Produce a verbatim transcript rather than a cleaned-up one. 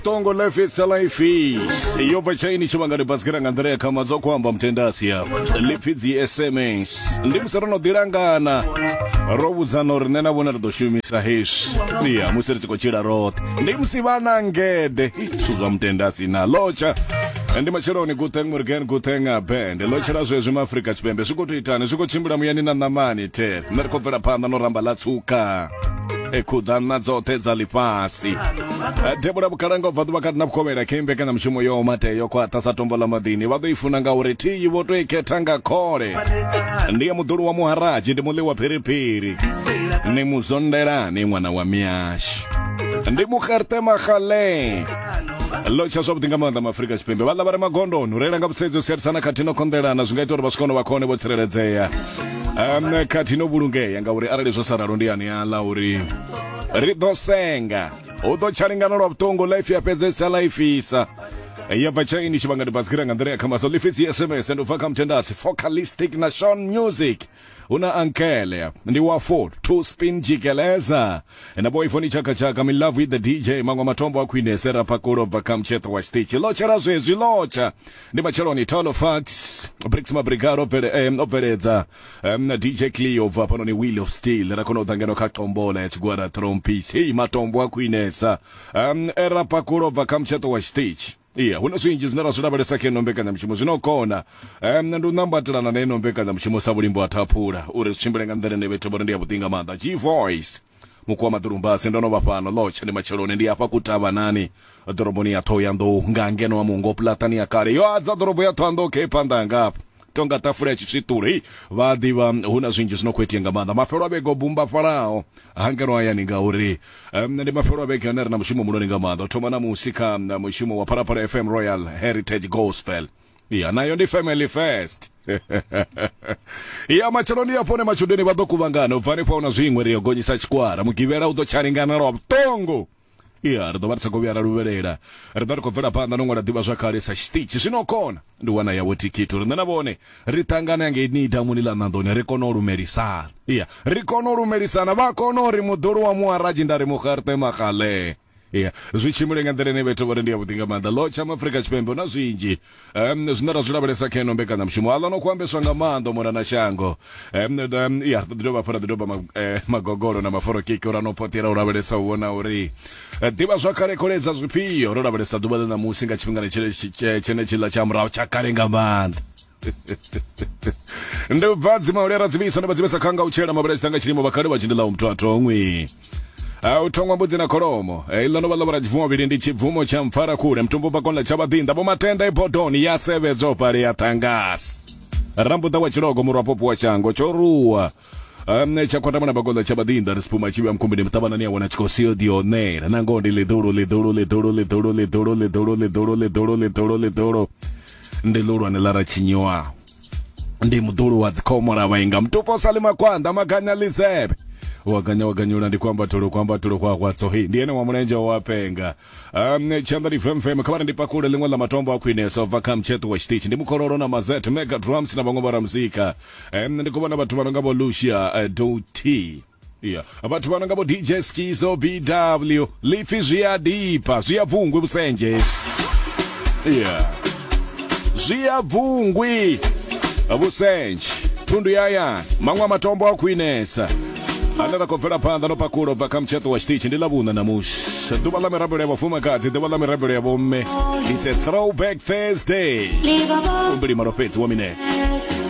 Tongo lefisa life iyo vachaini chivangani basikira ngandrea kama zokwamba mtendasi ya lipidzi S M S ndi musarano dirangana robuzano rinena bona ridoshumisa hesh iya musiritsiko chira rote ndi musivana ngede suzwa mtendasi na locha ndi machironi guteng murgen gutenga band lochera zvezvi maAfrica chipembe zvikutoitani zvikochimbira muyani na namani te narikovera panda noramba latsuka ekudana dzote dzalipasi Debora Bukaranga vadu vakati nakukomera kembe kana mshumo yo mate yo kwa tasa tombola madini vadu ifunanga ureti voto iketanga kore ndiye mudhuru wa muharaji ndi muli wa piripiri ni muzondera ni mwana wa miash ndi mukharte makhale locha zobudinga manda maAfrica chipembe valla vari magondo nurera ngabusedzo serisana katino konderana zvingaita uri vasikono vakone votsireledzeya um, katino bulungeya ngauri arali zvosararo ndiyani ala uri ridosenga udocharingana lwa butongo life yapedzesa life isa yabva chaini chivangani basikira ngandrea kama so lifitsi S M S and ufaka mtendasi focalistic na Sean Music una ankele ndi wa four two spin jikeleza na boy phone chaka chaka me love with the D J mangwa matombo wa Queen Sera pakuro vaka mcheto wa stage locha razwezi locha ndi macheloni tolo fax bricks mabrigaro vere um, operedza um, na D J Cleo va pano ni Wheel of Steel rakono dangeno katombola chigwara trompis hey matombo wa Queen Sera um, era pakuro vaka mcheto wa stage iya una zwinji zinara zvirabelesa kenombe na mchimo zvinokona um, ndu nambatirana nenombe na mchimo sabulimbo atapura uri zvichimbirenga ndere nevetobora ndi yabutinga manda G Voice mukwa madurumba sendano bapano locha ndi macheloni ndi apa kutava nani doroboni ya toya ndo ngangeno wa mungo platani ya kare yo adza dorobo ya tondo ke pandanga tonga tafure chituri vadiva una zwinji zvinokwetenga manda mapero abego bumba farao hangano aya ninga uri um, ndi mapero abego nari na mshimo munoninga manda toma na musika na mshimo wa Parapara F M Royal Heritage Gospel iya nayo ndi family first iya macheloni yapone machudeni vadokuvangana ufane pauna zvimwe riyogonyisa chikwara mugivera udocharingana lwa butongo iya ridovaritsa kuvyara ruverera ridari kubvera panda nongwada diva zvakare sachitichi zvinokona ndiwana yawo tikito rinanavone ritangana yange iniita munila nandoni rikonorumerisana iya rikonorumerisana vakonori mudhuru wa muharaji ndari mukharte makhale iya zvichimulenga ndere neveto vari ndiya butinga manda locha maAfrica chipembe na zvinji um, zvinara zvirabelesa kenombe kana mshumo ala nokuambeswa nga mando muna na shango um, um, iya dhidoba para dhidoba mag, eh, magogoro na maforo kiki uranopotera urabelesa uona uri uh, diva zvakare koledza zvipiyo urabelesa dhuba na musinga chipingana chene chila cha mrao chakarenga manda ndibvadzi maulera dzivisa ndibadzivisa kanga uchera mabela chitanga chirimo bakare vachindila umtu atomwi utongwa mbudzi na kolomo ila nova lova rajivumo vili ndi chibvumo cha mfara kure mtumbu pakonla chabadinda po matenda ipodoni ya sevezo pari ya tangasi rambuda wa chirogo murapopu wa chango choruwa um, chakwata mana pakonla chabadinda rispuma chibi ya mkumbini mtabanani ya wanachikosio dionera nangondi liduru liduru liduru liduru liduru liduru liduru liduru liduru liduru ndi luru anelara chinyoa ndi mduru wa zikomora wainga mtupo salima kwanda maganya lizebe wakanya wakanyuna ndi kwamba tolo kwamba tolo kwa kwa sohi ndiene wa mrenja wapenga um chandari fm fm kabana ndi pakule lingwa la matombo akwine so vaka mchetu wa stitch ndi mukororo na mazet mega drums na bangomba ra muzika um ndi kubana batu banangabo Lucia uh, Doti yeah abatu banangabo D J Skizo B W Lifi Zia Dipa Zia Vungwe busenje yeah Zia Vungwe abusenje tundu yaya mangwa matombo akwinesa anara kofera panda no pakuro vaka mcheto wa stitch ndi lavuna na mush duba la merabere wa fuma kazi duba la merabere wa bomme it's a throwback Thursday umbili marofetsi wa minute